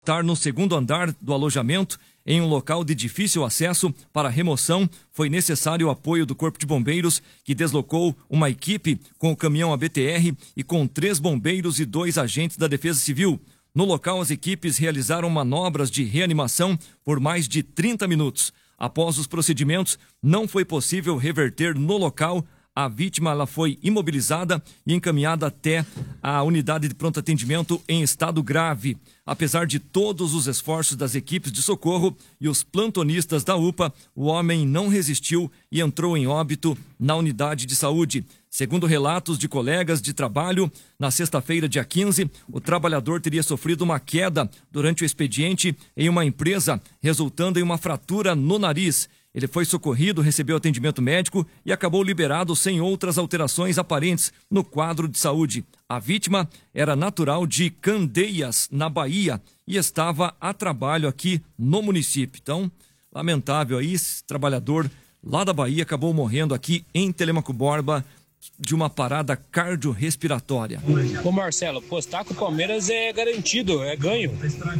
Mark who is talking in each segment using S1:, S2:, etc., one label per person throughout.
S1: Estar no segundo andar do alojamento, em um local de difícil acesso. Para a remoção, foi necessário o apoio do Corpo de Bombeiros, que deslocou uma equipe com o caminhão ABTR e com 3 bombeiros e 2 agentes da Defesa Civil. No local, as equipes realizaram manobras de reanimação por mais de 30 minutos. Após os procedimentos, não foi possível reverter no local. A vítima ela foi imobilizada e encaminhada até a unidade de pronto atendimento em estado grave. Apesar de todos os esforços das equipes de socorro e os plantonistas da UPA, o homem não resistiu e entrou em óbito na unidade de saúde. Segundo relatos de colegas de trabalho, na sexta-feira, dia 15, o trabalhador teria sofrido uma queda durante o expediente em uma empresa, resultando em uma fratura no nariz. Ele foi socorrido, recebeu atendimento médico e acabou liberado sem outras alterações aparentes no quadro de saúde. A vítima era natural de Candeias, na Bahia, e estava a trabalho aqui no município. Então, lamentável aí, esse trabalhador lá da Bahia acabou morrendo aqui em Telêmaco Borba de uma parada cardiorrespiratória.
S2: Ô Marcelo, postar com o Palmeiras é garantido, é ganho.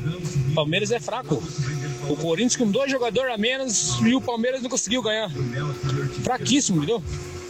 S2: O Palmeiras é fraco. O Corinthians com 2 jogadores a menos e o Palmeiras não conseguiu ganhar. Fraquíssimo, entendeu?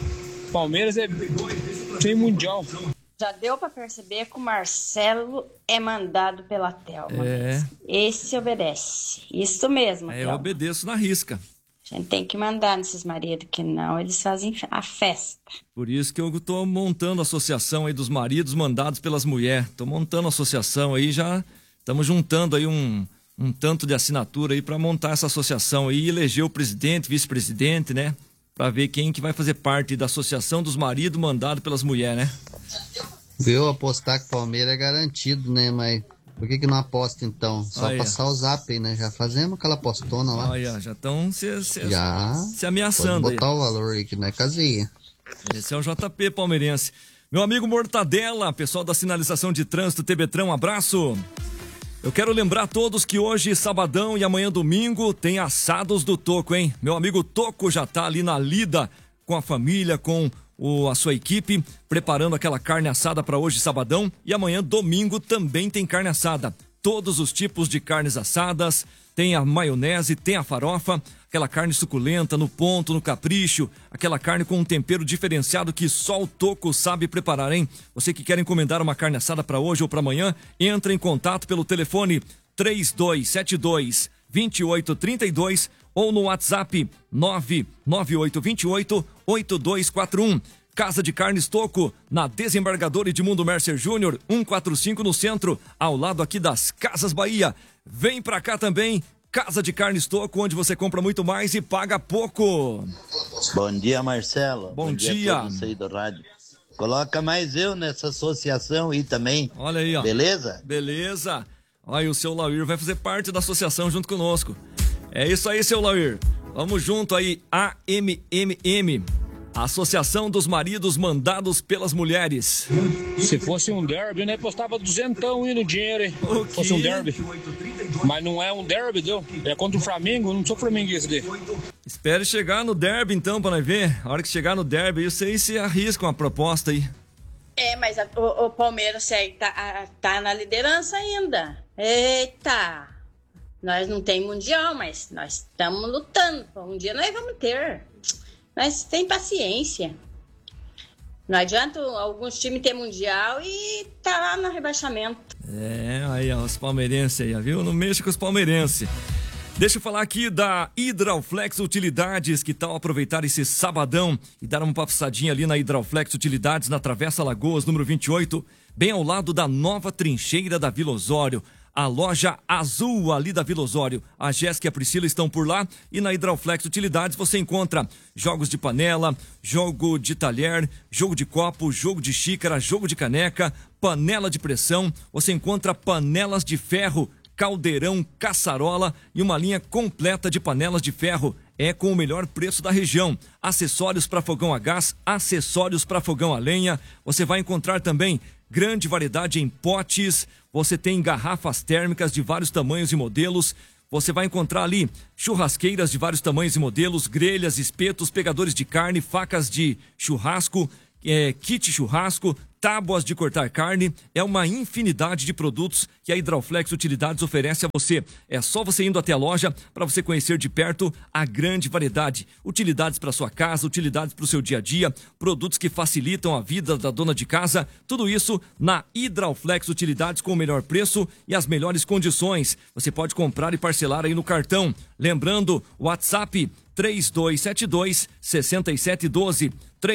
S2: O Palmeiras é sem mundial.
S3: Já deu para perceber que o Marcelo é mandado pela Thelma. Esse obedece. Isso mesmo,
S1: Eu obedeço na risca.
S3: A gente tem que mandar nesses maridos, que não, eles fazem a festa.
S1: Por isso que eu tô montando a associação aí dos maridos mandados pelas mulheres. Tô montando a associação aí, já estamos juntando aí um tanto de assinatura aí para montar essa associação aí e eleger o presidente, vice-presidente, né? Para ver quem que vai fazer parte da associação dos maridos mandados pelas mulheres, né?
S4: Viu, apostar que o Palmeiras é garantido, né? Mas por que não aposta então? Só passar o zap aí, né? Já fazemos aquela postona lá.
S1: Olha, já estão se ameaçando.
S4: Pode botar o valor aí que não é casinha.
S1: Esse é o JP palmeirense. Meu amigo Mortadela, pessoal da sinalização de trânsito TBTrão, um abraço. Eu quero lembrar a todos que hoje, sabadão e amanhã domingo, tem assados do Toco, hein? Meu amigo Toco já tá ali na lida com a família, com a sua equipe, preparando aquela carne assada para hoje, sabadão. E amanhã, domingo, também tem carne assada. Todos os tipos de carnes assadas, tem a maionese, tem a farofa, aquela carne suculenta, no ponto, no capricho, aquela carne com um tempero diferenciado que só o Toco sabe preparar, hein? Você que quer encomendar uma carne assada para hoje ou para amanhã, entra em contato pelo telefone 3272-2832 ou no WhatsApp 99828-8241. Casa de Carnes Toco, na Desembargador Edmundo Mercer Júnior, 145 no centro, ao lado aqui das Casas Bahia. Vem pra cá também, Casa de Carnes Toco, onde você compra muito mais e paga pouco.
S5: Bom dia, Marcelo.
S1: Bom dia.
S5: A todos aí do rádio. Coloca mais eu nessa associação aí também.
S1: Olha aí, ó.
S5: Beleza?
S1: Beleza. Olha, o seu Lauir vai fazer parte da associação junto conosco. É isso aí, seu Lauir. Vamos junto aí, AMMM. Associação dos Maridos Mandados pelas Mulheres.
S2: Se fosse um derby, né? Postava 200 aí no dinheiro, hein? Se fosse um derby. Mas não é um derby, deu? É contra o Flamengo, não sou flamenguista dele.
S1: Espere chegar no derby então, pra nós ver. A hora que chegar no derby, eu sei se arriscam a proposta aí.
S3: Mas o Palmeiras tá na liderança ainda. Eita! Nós não tem mundial, mas nós estamos lutando. Um dia nós vamos ter. Mas tem paciência. Não adianta alguns times ter mundial e tá lá no rebaixamento.
S1: Aí ó, os palmeirenses aí, viu? Não mexa com os palmeirenses. Deixa eu falar aqui da Hidrauflex Utilidades. Que tal aproveitar esse sabadão e dar uma passadinha ali na Hidrauflex Utilidades, na Travessa Lagoas, número 28, bem ao lado da nova trincheira da Vila Osório. A loja azul ali da Vila Osório. A Jéssica e a Priscila estão por lá. E na Hidrauflex Utilidades você encontra jogos de panela, jogo de talher, jogo de copo, jogo de xícara, jogo de caneca, panela de pressão. Você encontra panelas de ferro, caldeirão, caçarola e uma linha completa de panelas de ferro. É com o melhor preço da região. Acessórios para fogão a gás, acessórios para fogão a lenha. Você vai encontrar também grande variedade em potes. Você tem garrafas térmicas de vários tamanhos e modelos. Você vai encontrar ali churrasqueiras de vários tamanhos e modelos, grelhas, espetos, pegadores de carne, facas de churrasco, kit churrasco, tábuas de cortar carne, é uma infinidade de produtos que a Hidrauflex Utilidades oferece a você. É só você indo até a loja para você conhecer de perto a grande variedade. Utilidades para sua casa, utilidades para o seu dia a dia, produtos que facilitam a vida da dona de casa, tudo isso na Hidrauflex Utilidades com o melhor preço e as melhores condições. Você pode comprar e parcelar aí no cartão. Lembrando, WhatsApp 3272-6712,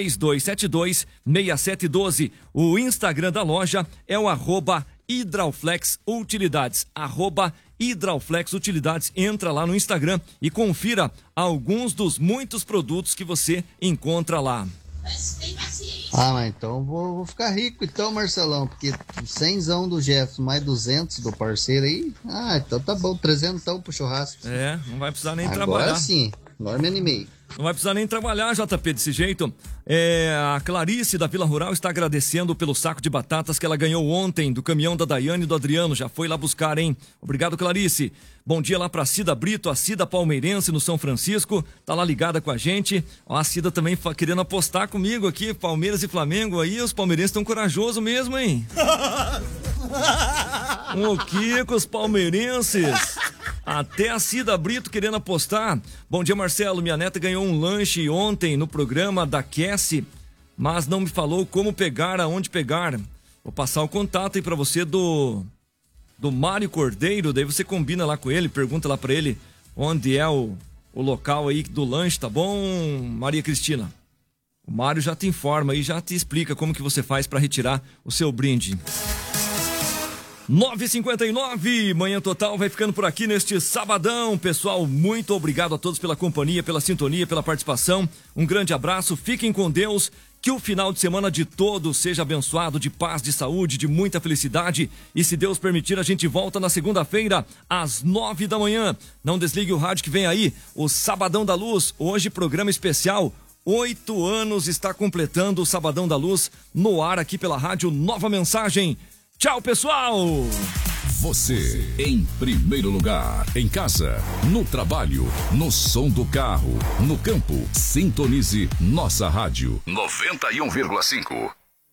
S1: 3272-6712. O Instagram da loja é o @Hidrauflex Utilidades, @Hidrauflex Utilidades. Entra lá no Instagram e confira alguns dos muitos produtos que você encontra lá.
S4: Mas então vou ficar rico então, Marcelão, porque 100zão do Jefferson, mais 200 do parceiro aí, então tá bom, 300 então pro churrasco.
S1: Não vai precisar nem trabalhar.
S4: Agora sim, agora me animei.
S1: Não vai precisar nem trabalhar, JP, desse jeito. A Clarice da Vila Rural está agradecendo pelo saco de batatas que ela ganhou ontem do caminhão da Daiane e do Adriano. Já foi lá buscar, hein? Obrigado, Clarice. Bom dia lá pra Cida Brito, a Cida palmeirense no São Francisco. Tá lá ligada com a gente. A Cida também querendo apostar comigo aqui, Palmeiras e Flamengo aí. Os palmeirenses estão corajosos mesmo, hein? O Kiko, os palmeirenses. Até a Cida Brito querendo apostar. Bom dia, Marcelo. Minha neta ganhou um lanche ontem no programa da Cassie, mas não me falou como pegar, aonde pegar. Vou passar o contato aí pra você do Mário Cordeiro. Daí você combina lá com ele, pergunta lá pra ele onde é o local aí do lanche, tá bom, Maria Cristina? O Mário já te informa e já te explica como que você faz pra retirar o seu brinde. 9h59, Manhã Total vai ficando por aqui neste sabadão. Pessoal, muito obrigado a todos pela companhia, pela sintonia, pela participação. Um grande abraço, fiquem com Deus. Que o final de semana de todos seja abençoado, de paz, de saúde, de muita felicidade. E se Deus permitir, a gente volta na segunda-feira, às 9 da manhã. Não desligue o rádio que vem aí, o Sabadão da Luz. Hoje, programa especial. 8 anos está completando o Sabadão da Luz no ar aqui pela rádio Nova Mensagem. Tchau, pessoal!
S6: Você, em primeiro lugar, em casa, no trabalho, no som do carro, no campo, sintonize nossa rádio 91,5.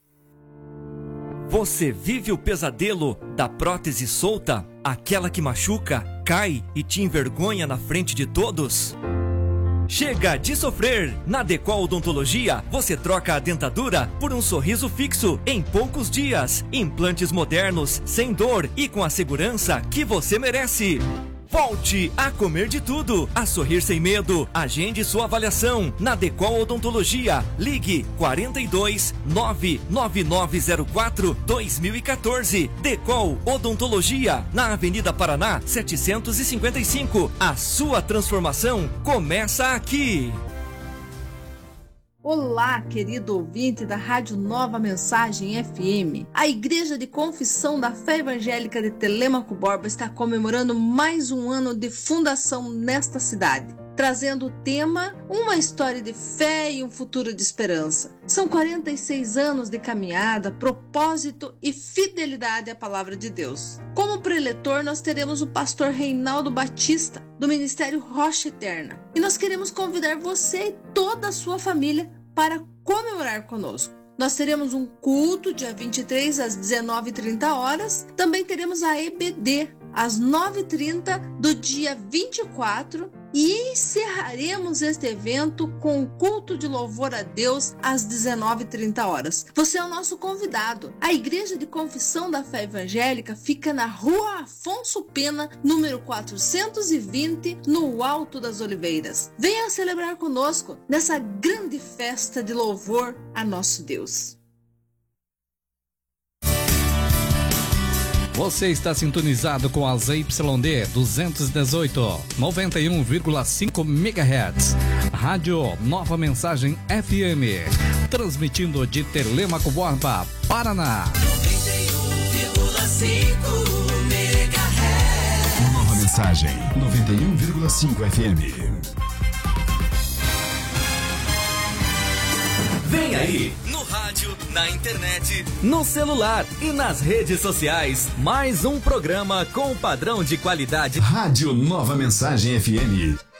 S1: Você vive o pesadelo da prótese solta? Aquela que machuca, cai e te envergonha na frente de todos? Chega de sofrer! Na Decol Odontologia, você troca a dentadura por um sorriso fixo em poucos dias. Implantes modernos, sem dor e com a segurança que você merece. Volte a comer de tudo, a sorrir sem medo. Agende sua avaliação na Decol Odontologia. Ligue 42 99904 2014. Decol Odontologia, na Avenida Paraná 755. A sua transformação começa aqui.
S7: Olá, querido ouvinte da Rádio Nova Mensagem FM. A Igreja de Confissão da Fé Evangélica de Telêmaco Borba está comemorando mais um ano de fundação nesta cidade, trazendo o tema Uma História de Fé e um Futuro de Esperança. São 46 anos de caminhada, propósito e fidelidade à Palavra de Deus. Como preletor, nós teremos o pastor Reinaldo Batista, do Ministério Rocha Eterna. E nós queremos convidar você e toda a sua família para comemorar conosco. Nós teremos um culto dia 23 às 19h30. Também teremos a EBD às 9h30 do dia 24 e encerraremos este evento com o culto de louvor a Deus às 19h30. Você é o nosso convidado. A Igreja de Confissão da Fé Evangélica fica na Rua Afonso Pena, número 420, no Alto das Oliveiras. Venha celebrar conosco nessa grande festa de louvor a nosso Deus.
S8: Você está sintonizado com a ZYD 218, 91,5 MHz. Rádio Nova Mensagem FM. Transmitindo de Telêmaco Borba, Paraná.
S9: 91,5 MHz.
S6: Nova Mensagem, 91,5 FM.
S1: Vem aí, no rádio, na internet, no celular e nas redes sociais, mais um programa com o padrão de qualidade.
S6: Rádio Nova Mensagem FM.